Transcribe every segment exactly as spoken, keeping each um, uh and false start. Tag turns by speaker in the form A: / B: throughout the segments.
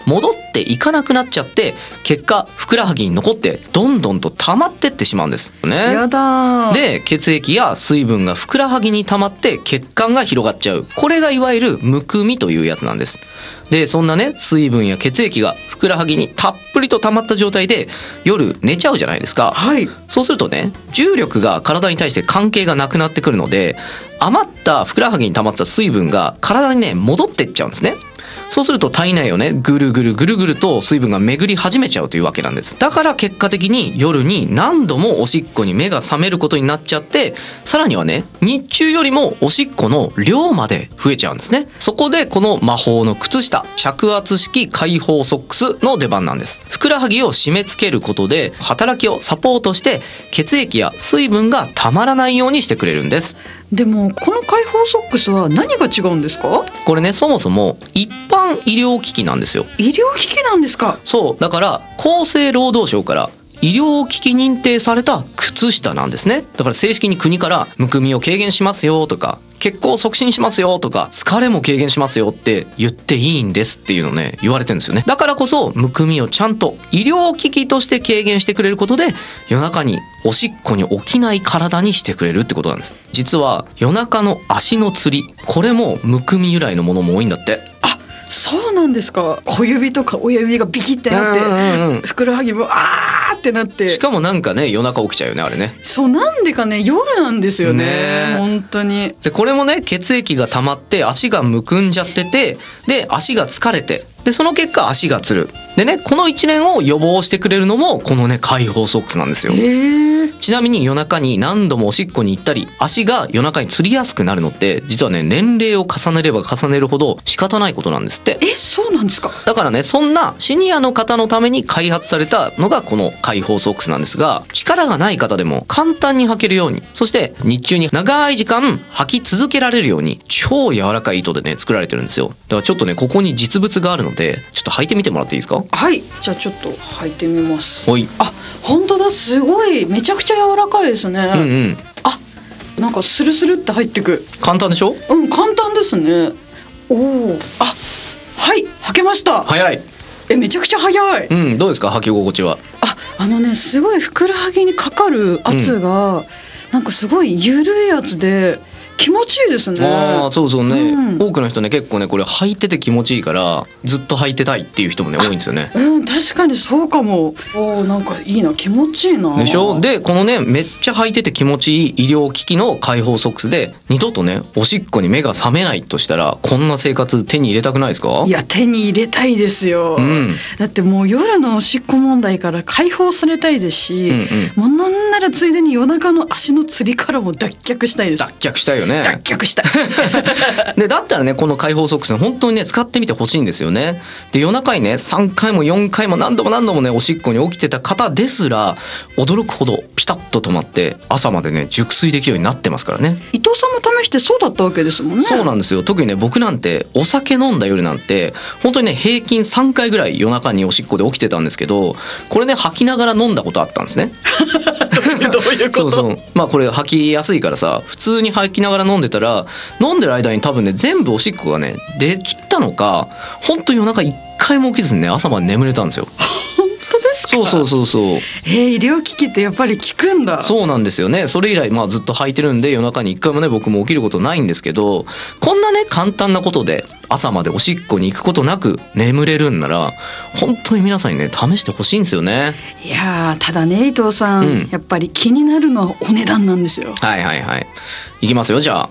A: 戻っていかなくなっちゃって、結果ふくらはぎに残ってどんどんと溜まってってしまうんですよね。
B: やだー。
A: で血液や水分がふくらはぎに溜まって血管が広がっちゃう、これがいわゆるむくみというやつなんです。でそんなね水分や血液がふくらはぎにたっぷりと溜まった状態で夜寝ちゃうじゃないですか。
B: はい。
A: そうするとね重力が体に対して関係がなくなってくるので、余ったふくらはぎに溜まってた水分が体にね戻ってっちゃうんですね。そうすると体内をねぐるぐるぐるぐると水分が巡り始めちゃうというわけなんです。だから結果的に夜に何度もおしっこに目が覚めることになっちゃって、さらにはね日中よりもおしっこの量まで増えちゃうんですね。そこでこの魔法の靴下、着圧式開放ソックスの出番なんです。ふくらはぎを締め付けることで働きをサポートして血液や水分がたまらないようにしてくれるんです。
B: でもこの開放ソックスは何が違うんですか？
A: これねそもそも一般医療機器なんですよ。
B: 医療機器なんですか？
A: そうだから厚生労働省から医療機器認定された靴下なんですね。だから正式に国からむくみを軽減しますよとか血行を促進しますよとか疲れも軽減しますよって言っていいんですっていうのをね言われてるんですよね。だからこそむくみをちゃんと医療機器として軽減してくれることで夜中におしっこに起きない体にしてくれるってことなんです。実は夜中の足のつり、これもむくみ由来のものも多いんだって。
B: あ、そうなんですか。小指とか親指がビキってなって、
A: うんうんうん、
B: ふくらはぎもあーってなって、
A: しかもなんかね夜中起きちゃうよねあれね。
B: そうなんでかね夜なんですよね。
A: ね
B: 本当に。
A: でこれもね血液が溜まって足がむくんじゃってて、で足が疲れて、でその結果足がつる。でねこの一連を予防してくれるのもこのね開放ソックスなんですよ。
B: へー。
A: ちなみに夜中に何度もおしっこに行ったり足が夜中につりやすくなるのって実はね年齢を重ねれば重ねるほど仕方ないことなんですって。
B: え、そうなんですか。
A: だからねそんなシニアの方のために開発されたのがこの開放ソックスなんですが、力がない方でも簡単に履けるように、そして日中に長い時間履き続けられるように超柔らかい糸でね作られてるんですよ。だからちょっとねここに実物があるのでちょっと履いてみてもらっていいですか？
B: はい、じゃあちょっと履いてみます。
A: はい。
B: あ、本当だ、すごいめちゃくちゃ柔らかいですね。
A: うんうん。
B: あ、なんかスルスルって入ってく。
A: 簡単でしょ？
B: うん、簡単ですね。おお、あ、はい、履けました。
A: 早い。
B: え、めちゃくちゃ早い。
A: うん、どうですか履き心地は？
B: あ、あのね、すごいふくらはぎにかかる圧が、うん、なんかすごい緩いやつで気持ちいいですね。
A: ああ、そうそうね、うん、多くの人ね結構ねこれ履いてて気持ちいいからずっと履いてたいっていう人もね多いんですよね。
B: うん、確かにそうかも。おー、なんかいいな、気持ちいいな。
A: でしょ。でこのねめっちゃ履いてて気持ちいい医療機器の開放ソックスで二度とねおしっこに目が覚めないとしたらこんな生活手に入れたくないですか？
B: いや手に入れたいですよ、うん、だってもう夜のおしっこ問題から解放されたいですし、うんうん、もうなんならついでに夜中の足のつりからも脱却したいです。
A: 脱却したいよね。
B: 脱却したい
A: でだったらねこの開放ソックス本当にね使ってみてほしいんですよね。で夜中にねさんかいもよんかいも何度も何度もねおしっこに起きてた方ですら驚くほどピタッと止まって朝までね熟睡できるようになってますからね。
B: 伊藤さんも試してそうだったわけですもんね。
A: そうなんですよ。特にね僕なんてお酒飲んだ夜なんて本当にね平均さんかいぐらい夜中におしっこで起きてたんですけど、これね吐きながら飲んだことあったんですね。
B: どういうこと？
A: そうそう、まあこれ吐きやすいからさ普通に吐きながら飲んでたら飲んでる間に多分ね全部おしっこがね出きったのか本当に夜中一回も起きずにね朝まで眠れたんですよ。
B: 本当ですか？
A: そうそうそうそう。
B: えー、医療機器ってやっぱり効くんだ。
A: そうなんですよね。それ以来まあずっと履いてるんで夜中に一回もね僕も起きることないんですけど、こんなね簡単なことで朝までおしっこに行くことなく眠れるんなら本当に皆さんにね試してほしいんですよね。
B: いやただね伊藤さん、うん、やっぱり気になるのはお値段なんですよ。
A: はいはいはい。いきますよじゃあ。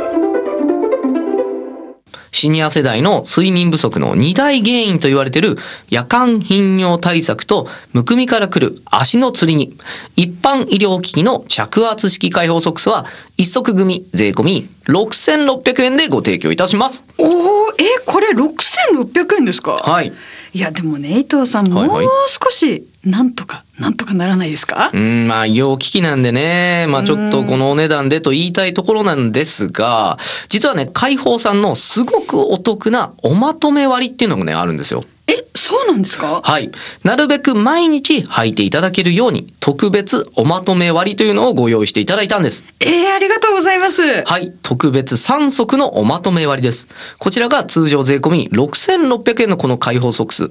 A: シニア世代の睡眠不足のに大原因と言われている夜間頻尿対策とむくみからくる足のつりに一般医療機器の着圧式開放ソックスは一足組税込みろくせんろっぴゃくえんでご提供いたします。
B: おー、えこれろくせんろっぴゃくえんですか？はい。いやでもね伊藤さん、はいはい、もう少しなんとかなんとかならないですか？
A: うんまあ医療機器なんでね、まあ、ちょっとこのお値段でと言いたいところなんですが、実はね開放さんのすごくお得なおまとめ割っていうのがねあるんですよ。
B: え、そうなんですか？
A: はい。なるべく毎日履いていただけるように特別おまとめ割というのをご用意していただいたんです。
B: えー、ありがとうございます。
A: はい。特別さん足のおまとめ割です。こちらが通常税込みろくせんろっぴゃくえんのこの開放ソックス。